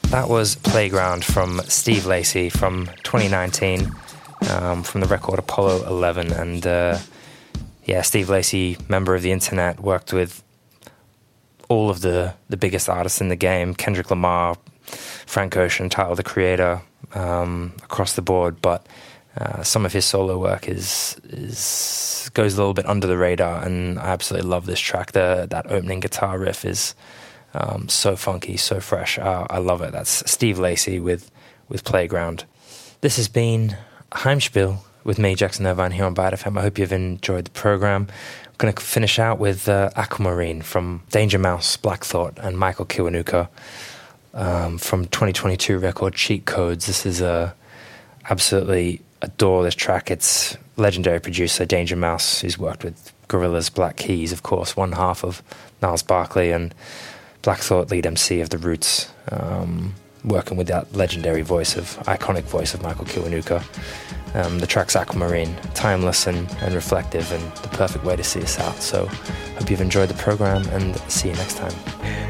That was Playground from Steve Lacy from 2019, from the record Apollo 11. And Steve Lacy, member of the internet, worked with all of the biggest artists in the game, Kendrick Lamar, Frank Ocean, Tyler, the Creator, across the board. But some of his solo work goes a little bit under the radar, and I absolutely love this track. That opening guitar riff is so funky, so fresh. I love it. That's Steve Lacy with Playground. This has been Heimspiel with me, Jackson Irvine, here on Byte FM. I hope you've enjoyed the program. I'm going to finish out with Aquamarine from Danger Mouse, Black Thought, and Michael Kiwanuka from 2022 record Cheat Codes. This is absolutely adore this track. It's legendary producer Danger Mouse, who's worked with Gorillaz, Black Keys, of course, one half of Gnarls Barkley, and Black Thought, lead MC of The Roots, working with that legendary iconic voice of Michael Kiwanuka. The track's Aquamarine, timeless and reflective, and the perfect way to see us out. So hope you've enjoyed the program, and see you next time.